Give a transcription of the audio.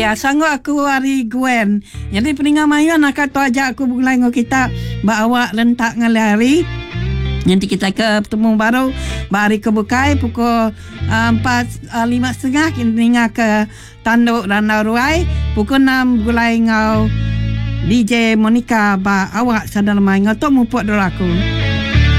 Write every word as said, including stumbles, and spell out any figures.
Ya, sanggup aku hari Gwen. Jadi peningan mayu nak kata ajak aku mulai dengan kita bawa rentak ngalari. Nanti kita ke bertemu baru Bari kebukai pukul uh, empat uh, lima setengah kita ke Tanduk Randau Ruai. Pukul enam gulai ngau D J Monica ba awak sadar main ngau tu mupuk dulu aku.